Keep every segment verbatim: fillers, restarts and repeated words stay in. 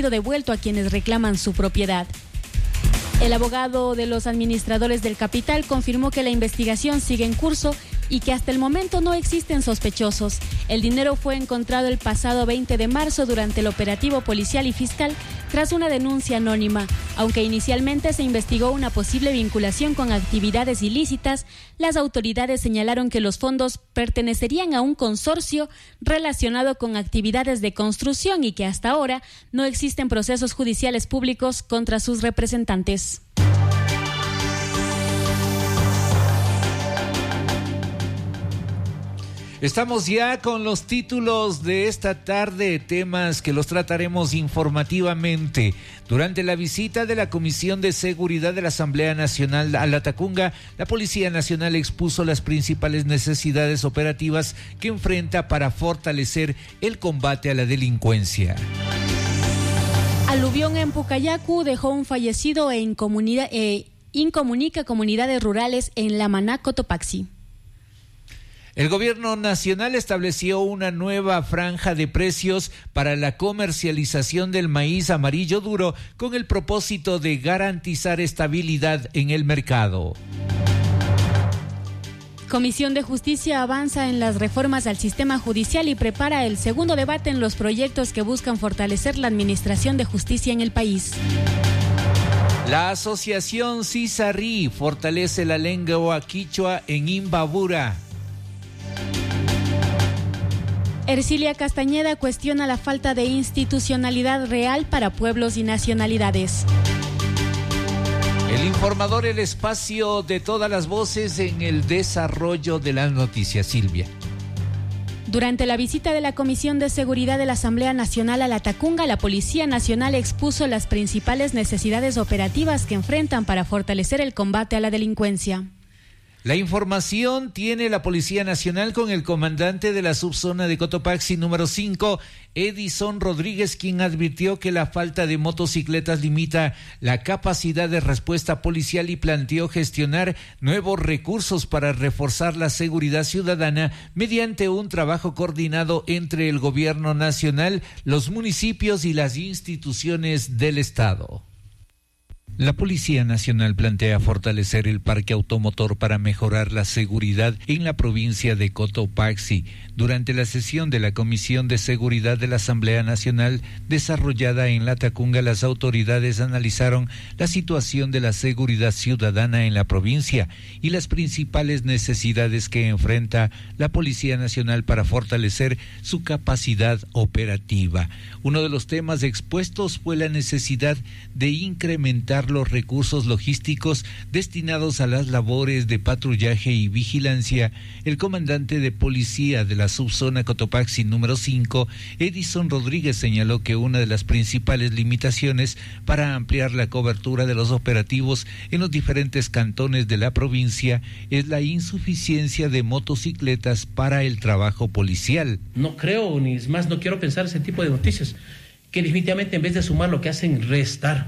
sido devuelto a quienes reclaman su propiedad. El abogado de los administradores del capital confirmó que la investigación sigue en curso y que hasta el momento no existen sospechosos. El dinero fue encontrado el pasado veinte de marzo durante el operativo policial y fiscal tras una denuncia anónima. Aunque inicialmente se investigó una posible vinculación con actividades ilícitas, las autoridades señalaron que los fondos pertenecerían a un consorcio relacionado con actividades de construcción y que hasta ahora no existen procesos judiciales públicos contra sus representantes. Estamos ya con los títulos de esta tarde, temas que los trataremos informativamente. Durante la visita de la Comisión de Seguridad de la Asamblea Nacional a Latacunga, la Policía Nacional expuso las principales necesidades operativas que enfrenta para fortalecer el combate a la delincuencia. Aluvión en Pucayacu dejó un fallecido e incomunida, eh, incomunica comunidades rurales en Lamaná, Cotopaxi. El gobierno nacional estableció una nueva franja de precios para la comercialización del maíz amarillo duro con el propósito de garantizar estabilidad en el mercado. Comisión de Justicia avanza en las reformas al sistema judicial y prepara el segundo debate en los proyectos que buscan fortalecer la administración de justicia en el país. La asociación Cisarrí fortalece la lengua quichua en Imbabura. Ercilia Castañeda cuestiona la falta de institucionalidad real para pueblos y nacionalidades. El informador, el espacio de todas las voces en el desarrollo de las noticias. Silvia. Durante la visita de la Comisión de Seguridad de la Asamblea Nacional a Latacunga, la Policía Nacional expuso las principales necesidades operativas que enfrentan para fortalecer el combate a la delincuencia. La información tiene la Policía Nacional con el comandante de la subzona de Cotopaxi número cinco, Edison Rodríguez, quien advirtió que la falta de motocicletas limita la capacidad de respuesta policial y planteó gestionar nuevos recursos para reforzar la seguridad ciudadana mediante un trabajo coordinado entre el gobierno nacional, los municipios y las instituciones del Estado. La Policía Nacional plantea fortalecer el parque automotor para mejorar la seguridad en la provincia de Cotopaxi. Durante la sesión de la Comisión de Seguridad de la Asamblea Nacional desarrollada en Latacunga, las autoridades analizaron la situación de la seguridad ciudadana en la provincia y las principales necesidades que enfrenta la Policía Nacional para fortalecer su capacidad operativa. Uno de los temas expuestos fue la necesidad de incrementar los recursos logísticos destinados a las labores de patrullaje y vigilancia. El comandante de policía de la subzona Cotopaxi número cinco, Edison Rodríguez, señaló que una de las principales limitaciones para ampliar la cobertura de los operativos en los diferentes cantones de la provincia es la insuficiencia de motocicletas para el trabajo policial. No creo, ni es más, no quiero pensar ese tipo de noticias, que definitivamente en vez de sumar lo que hacen restar.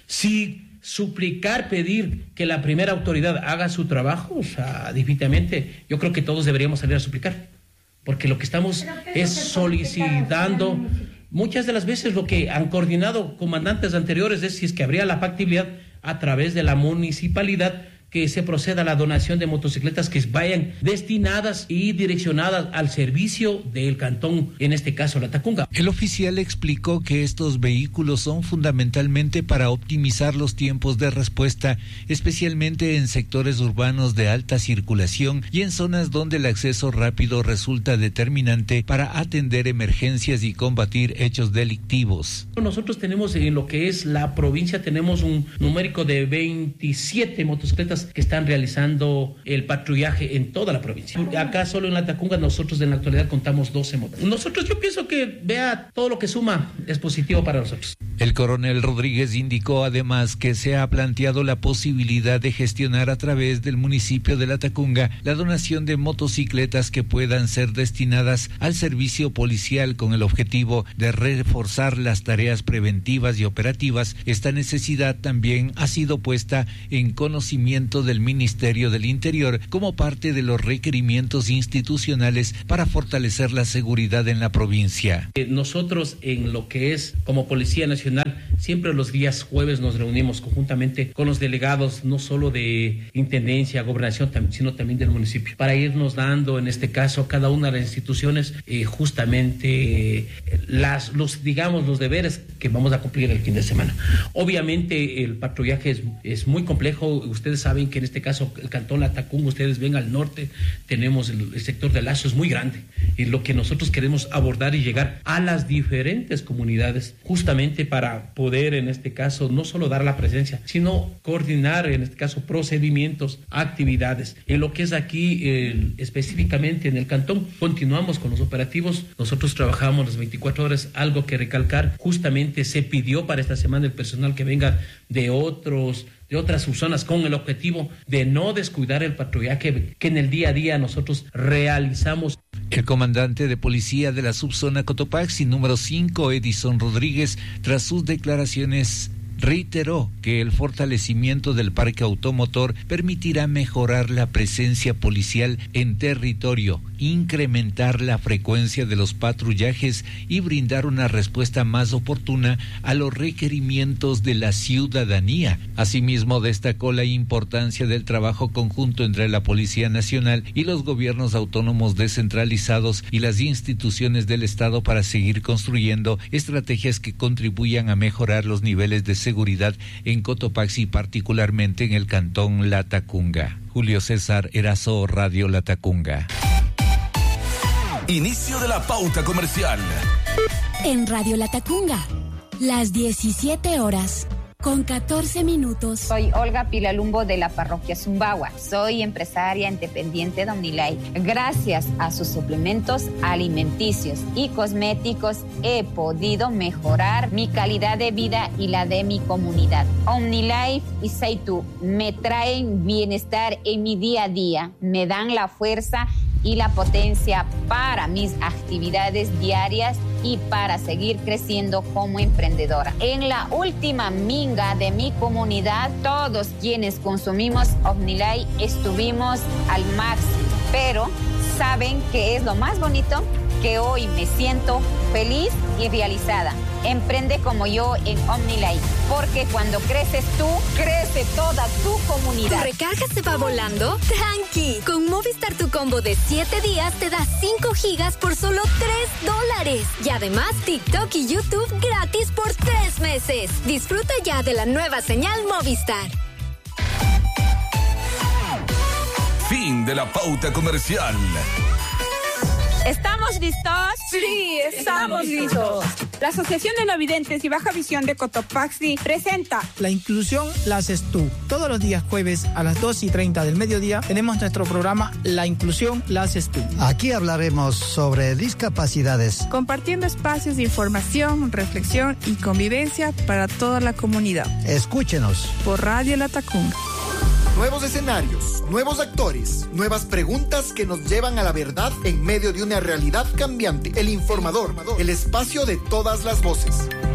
Si suplicar, pedir que la primera autoridad haga su trabajo, o sea, definitivamente yo creo que todos deberíamos salir a suplicar, porque lo que estamos es solicitando, muchas de las veces lo que han coordinado comandantes anteriores es si es que habría la factibilidad a través de la municipalidad que se proceda a la donación de motocicletas que vayan destinadas y direccionadas al servicio del cantón, en este caso Latacunga. El oficial explicó que estos vehículos son fundamentalmente para optimizar los tiempos de respuesta, especialmente en sectores urbanos de alta circulación y en zonas donde el acceso rápido resulta determinante para atender emergencias y combatir hechos delictivos. Nosotros tenemos en lo que es la provincia, tenemos un numérico de veintisiete motocicletas que están realizando el patrullaje en toda la provincia. Acá solo en Latacunga nosotros en la actualidad contamos doce motos. Nosotros, yo pienso que vea todo lo que suma es positivo para nosotros. El coronel Rodríguez indicó además que se ha planteado la posibilidad de gestionar a través del municipio de Latacunga la donación de motocicletas que puedan ser destinadas al servicio policial con el objetivo de reforzar las tareas preventivas y operativas. Esta necesidad también ha sido puesta en conocimiento del Ministerio del Interior como parte de los requerimientos institucionales para fortalecer la seguridad en la provincia. Nosotros en lo que es como Policía Nacional Nacional, siempre los días jueves nos reunimos conjuntamente con los delegados, no solo de Intendencia, Gobernación, sino también del municipio, para irnos dando, en este caso, cada una de las instituciones, eh, justamente eh, las, los, digamos, los deberes que vamos a cumplir el fin de semana. Obviamente el patrullaje es, es muy complejo. Ustedes saben que en este caso el cantón Latacunga, ustedes ven al norte, tenemos el, el sector de Lazo, es muy grande, y lo que nosotros queremos abordar y llegar a las diferentes comunidades, justamente para poder, en este caso, no solo dar la presencia, sino coordinar, en este caso, procedimientos, actividades. En lo que es aquí, eh, específicamente en el cantón, continuamos con los operativos. Nosotros trabajamos las veinticuatro horas, algo que recalcar, justamente se pidió para esta semana el personal que venga de otros de otras subzonas con el objetivo de no descuidar el patrullaje que en el día a día nosotros realizamos. El comandante de policía de la subzona Cotopaxi número cinco, Edison Rodríguez, tras sus declaraciones, reiteró que el fortalecimiento del parque automotor permitirá mejorar la presencia policial en territorio, incrementar la frecuencia de los patrullajes y brindar una respuesta más oportuna a los requerimientos de la ciudadanía. Asimismo, destacó la importancia del trabajo conjunto entre la Policía Nacional y los gobiernos autónomos descentralizados y las instituciones del Estado para seguir construyendo estrategias que contribuyan a mejorar los niveles de seguridad en Cotopaxi, particularmente en el cantón Latacunga. Julio César Erazo, Radio Latacunga. Inicio de la pauta comercial. En Radio Latacunga, las diecisiete horas con catorce minutos. Soy Olga Pilalumbo de la parroquia Zumbagua. Soy empresaria independiente de Omnilife. Gracias a sus suplementos alimenticios y cosméticos he podido mejorar mi calidad de vida y la de mi comunidad. Omnilife y Seitu me traen bienestar en mi día a día, me dan la fuerza y la potencia para mis actividades diarias y para seguir creciendo como emprendedora. En la última minga de mi comunidad, todos quienes consumimos Omnilife estuvimos al máximo, pero ¿saben qué es lo más bonito? Que hoy me siento feliz y realizada. Emprende como yo en Omnilife, porque cuando creces tú, crece toda tu comunidad. ¿Tu recarga se va volando? ¡Tranqui! Con Movistar tu combo de siete días te da cinco gigas por solo tres dólares. Y además TikTok y YouTube gratis por tres meses. Disfruta ya de la nueva señal Movistar. Fin de la pauta comercial. ¿Estamos listos? Sí, estamos listos. La Asociación de No Videntes y Baja Visión de Cotopaxi presenta La inclusión la haces tú. Todos los días jueves a las dos y treinta del mediodía tenemos nuestro programa La inclusión la haces tú. Aquí hablaremos sobre discapacidades, compartiendo espacios de información, reflexión y convivencia para toda la comunidad. Escúchenos Por Radio Latacunga. Nuevos escenarios, nuevos actores, nuevas preguntas que nos llevan a la verdad en medio de una realidad cambiante. El Informador, el espacio de todas las voces.